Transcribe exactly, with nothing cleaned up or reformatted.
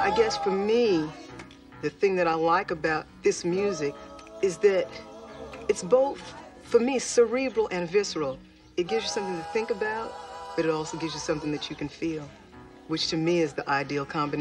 I guess for me, the thing that I like about this music is that it's both, for me, cerebral and visceral. It gives you something to think about, but it also gives you something that you can feel, which to me is the ideal combination.